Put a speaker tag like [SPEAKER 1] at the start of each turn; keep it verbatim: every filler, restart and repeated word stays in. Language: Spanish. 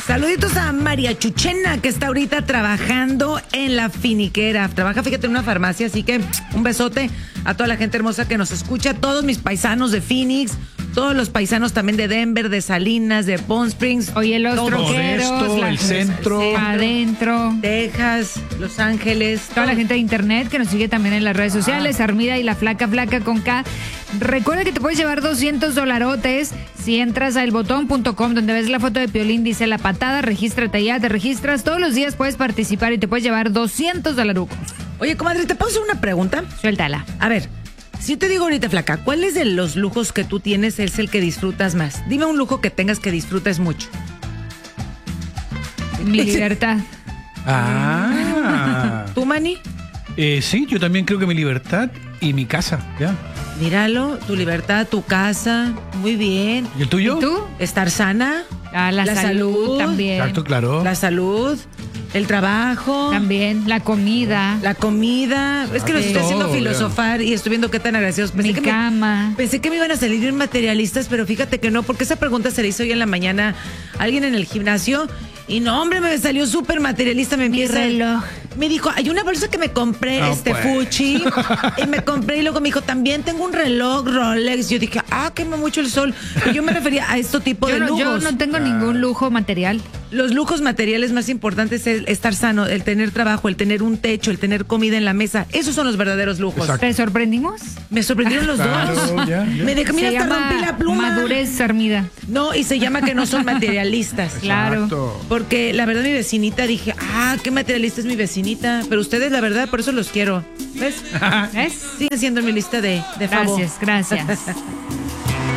[SPEAKER 1] Saluditos a María Chuchena, que está ahorita trabajando en la finiquera. Trabaja, fíjate, en una farmacia, así que un besote a toda la gente hermosa que nos escucha, todos mis paisanos de Phoenix, todos los paisanos también de Denver, de Salinas, de Palm Springs.
[SPEAKER 2] Oye, los troqueros,
[SPEAKER 3] Modesto,
[SPEAKER 2] la-
[SPEAKER 3] el centro.
[SPEAKER 2] Sí, adentro.
[SPEAKER 1] Texas, Los Ángeles.
[SPEAKER 2] Toda la gente de internet que nos sigue también en las redes sociales,
[SPEAKER 1] Ah.
[SPEAKER 2] Armida y la Flaca Flaca con K. Recuerda que te puedes llevar doscientos dolarotes si entras a elbotón punto com, donde ves la foto de Piolín, dice La Patada, regístrate ya, te registras, todos los días puedes participar y te puedes llevar doscientos dolarucos.
[SPEAKER 1] Oye, comadre, ¿te puedo hacer una pregunta?
[SPEAKER 2] Suéltala.
[SPEAKER 1] A ver, si te digo ahorita, flaca, ¿cuáles de los lujos que tú tienes es el que disfrutas más? Dime un lujo que tengas que disfrutes mucho.
[SPEAKER 2] Mi libertad.
[SPEAKER 3] Ah.
[SPEAKER 1] ¿Tú, Manny?
[SPEAKER 3] Eh, sí, yo también creo que mi libertad y mi casa, ya.
[SPEAKER 1] Míralo, tu libertad, tu casa, muy bien.
[SPEAKER 3] ¿Y el tuyo?
[SPEAKER 2] ¿Y tú?
[SPEAKER 1] Estar sana.
[SPEAKER 2] Ah, la,
[SPEAKER 1] La
[SPEAKER 2] salud,
[SPEAKER 1] salud.
[SPEAKER 2] también.
[SPEAKER 3] Exacto, claro.
[SPEAKER 1] La salud, el trabajo,
[SPEAKER 2] También, la comida.
[SPEAKER 1] la comida. Es que nos
[SPEAKER 2] Sí.
[SPEAKER 1] estoy haciendo
[SPEAKER 3] Todo,
[SPEAKER 1] filosofar y estoy viendo qué tan agradecidos. Pensé
[SPEAKER 2] Mi
[SPEAKER 1] que me-
[SPEAKER 2] cama.
[SPEAKER 1] Pensé que me iban a salir bien materialistas, pero fíjate que no, porque esa pregunta se le hizo hoy en la mañana a alguien en el gimnasio y no, hombre, me salió súper materialista. Me
[SPEAKER 2] Mi
[SPEAKER 1] empieza.
[SPEAKER 2] reloj.
[SPEAKER 1] Me dijo, hay una bolsa que me compré,
[SPEAKER 3] No,
[SPEAKER 1] este
[SPEAKER 3] pues.
[SPEAKER 1] Fuchi, y me compré, y luego me dijo, también tengo un reloj Rolex. Yo dije, ah, quema mucho el sol. Y yo me refería a este tipo
[SPEAKER 2] Yo
[SPEAKER 1] de
[SPEAKER 2] no,
[SPEAKER 1] lujos.
[SPEAKER 2] yo no tengo ningún lujo material.
[SPEAKER 1] Los lujos materiales más importantes es el estar sano, el tener trabajo, el tener un techo, el tener comida en la mesa. Esos son los verdaderos lujos.
[SPEAKER 3] Exacto.
[SPEAKER 2] ¿Te sorprendimos?
[SPEAKER 1] Me sorprendieron los
[SPEAKER 3] Claro,
[SPEAKER 1] dos.
[SPEAKER 3] ya, ya.
[SPEAKER 1] Me dejé, mira,
[SPEAKER 2] Se
[SPEAKER 1] hasta
[SPEAKER 2] llama
[SPEAKER 1] rompí la pluma.
[SPEAKER 2] madurez, Armida.
[SPEAKER 1] No, y se llama que no son materialistas.
[SPEAKER 2] Claro.
[SPEAKER 3] Exacto.
[SPEAKER 1] Porque la verdad mi vecinita dije, ah, qué materialista es mi vecinita. Pero ustedes, la verdad, por eso los quiero. ¿Ves?
[SPEAKER 2] ¿Ves?
[SPEAKER 1] Siguen siendo en mi lista de, de favor.
[SPEAKER 2] Gracias, gracias.